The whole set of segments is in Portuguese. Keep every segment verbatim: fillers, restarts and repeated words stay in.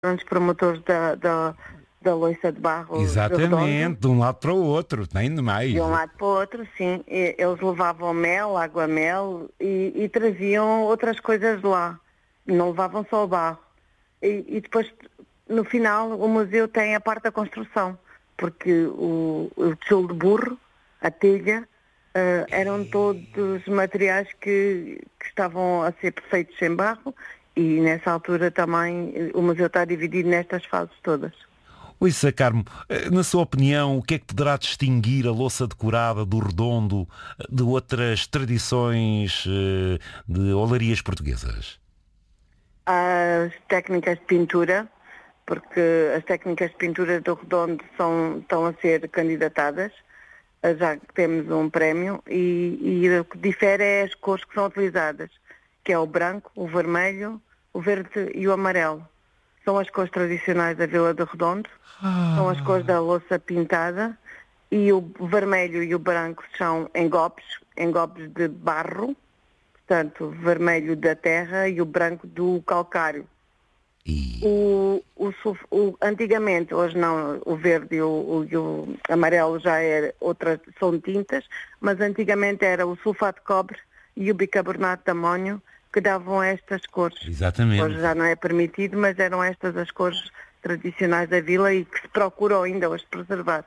grandes promotores da, da, da loiça de barro. Exatamente, de, de um lado para o outro, nem demais. De um lado para o outro, sim. E, eles levavam mel, água-mel e, e traziam outras coisas de lá. Não levavam só o barro. E, e depois, no final, o museu tem a parte da construção, porque o, o tijolo de burro, a telha, uh, eram todos materiais que, que estavam a ser feitos em barro. E nessa altura também o museu está dividido nestas fases todas. Ouça, Carmo, na sua opinião, o que é que poderá distinguir a louça decorada do redondo de outras tradições de olarias portuguesas? As técnicas de pintura, porque as técnicas de pintura do redondo são, estão a ser candidatadas, já que temos um prémio, e, e o que difere é as cores que são utilizadas, que é o branco, o vermelho, o verde e o amarelo. São as cores tradicionais da Vila do Redondo, ah. são as cores da louça pintada, e o vermelho e o branco são engobes, engobes de barro, portanto, o vermelho da terra e o branco do calcário. E... O, o, o, antigamente, hoje não, o verde e o, o, e o amarelo já era outra, são tintas, mas antigamente era o sulfato de cobre e o bicarbonato de amónio que davam estas cores. Exatamente. Hoje já não é permitido, mas eram estas as cores tradicionais da vila e que se procuram ainda hoje preservar.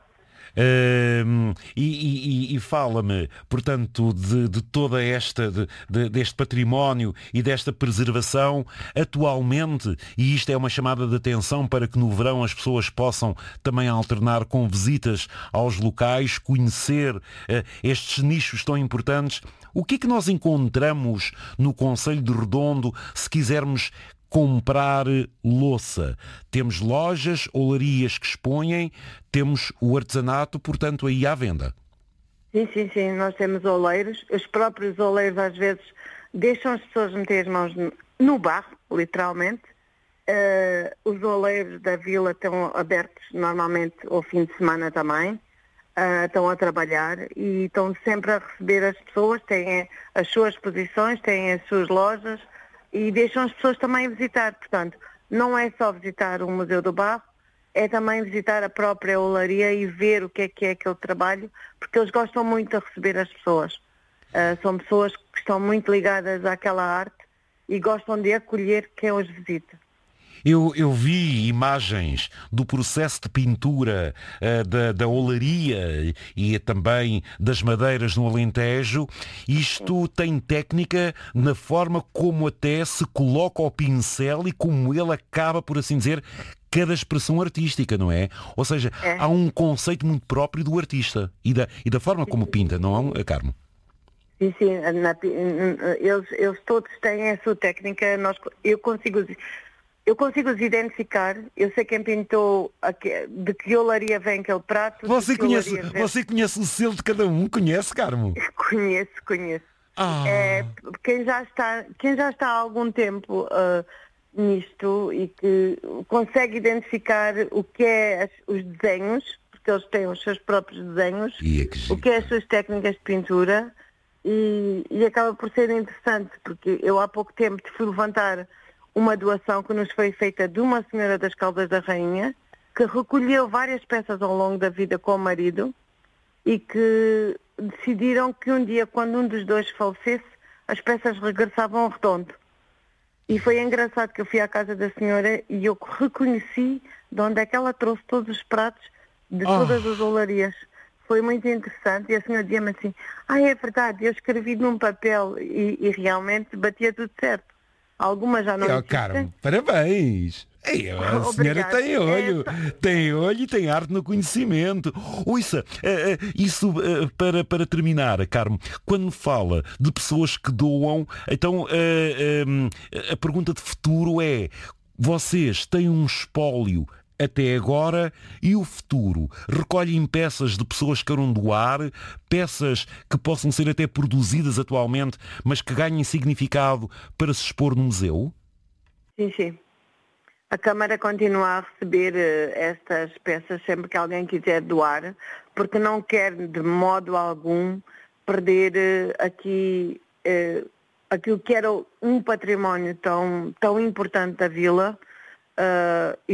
Uh, e, e, e fala-me, portanto, de, de toda esta, de, de, deste património e desta preservação atualmente, e isto é uma chamada de atenção para que no verão as pessoas possam também alternar com visitas aos locais, conhecer uh, estes nichos tão importantes. O que é que nós encontramos no Concelho de Redondo se quisermos comprar louça? Temos lojas, olarias que expõem, temos o artesanato, portanto, aí à venda. Sim, sim, sim. Nós temos oleiros. Os próprios oleiros, às vezes, deixam as pessoas meter as mãos no barro, literalmente. Uh, os oleiros da vila estão abertos normalmente ao fim de semana também. Uh, estão a trabalhar e estão sempre a receber as pessoas, têm as suas exposições, têm as suas lojas e deixam as pessoas também visitar. Portanto, não é só visitar o Museu do Barro, é também visitar a própria olaria e ver o que é que é aquele trabalho, porque eles gostam muito de receber as pessoas. Uh, são pessoas que estão muito ligadas àquela arte e gostam de acolher quem os visita. Eu, eu vi imagens do processo de pintura uh, da, da olaria e também das madeiras no Alentejo. Isto tem técnica na forma como até se coloca o pincel e como ele acaba, por assim dizer, cada expressão artística, não é? Ou seja, é. Há um conceito muito próprio do artista e da, e da forma como pinta, não é, Carmo? Sim, sim. Na, eles, eles todos têm a sua técnica. Nós, eu consigo... Eu consigo os identificar, eu sei quem pintou, de que olaria vem aquele prato. Você conhece, você conhece o selo de cada um? Conhece, Carmo? Conheço, conheço. Ah. É, quem, já está, quem já está há algum tempo uh, nisto e que consegue identificar o que é as, os desenhos, porque eles têm os seus próprios desenhos, é que o que é as suas técnicas de pintura e, e acaba por ser interessante, porque eu há pouco tempo fui levantar uma doação que nos foi feita de uma senhora das Caldas da Rainha, que recolheu várias peças ao longo da vida com o marido e que decidiram que um dia, quando um dos dois falecesse, as peças regressavam ao Redondo. E foi engraçado que eu fui à casa da senhora e eu reconheci de onde é que ela trouxe todos os pratos de todas oh. as olarias. Foi muito interessante e a senhora dizia-me assim, ah, é verdade, eu escrevi num papel e, e realmente batia tudo certo. Algumas já não oh, existem. Carmo, parabéns! Ei, a senhora tem olho, é... tem olho e tem arte no conhecimento. Ouça, uh, uh, isso uh, para, para terminar, Carmo, quando fala de pessoas que doam, então uh, uh, a pergunta de futuro é, vocês têm um espólio até agora e o futuro? Recolhem peças de pessoas que queiram doar, peças que possam ser até produzidas atualmente, mas que ganhem significado para se expor no museu? Sim, sim. A Câmara continua a receber uh, estas peças sempre que alguém quiser doar, porque não quer de modo algum perder uh, aqui uh, aquilo que era um património tão, tão importante da vila. uh,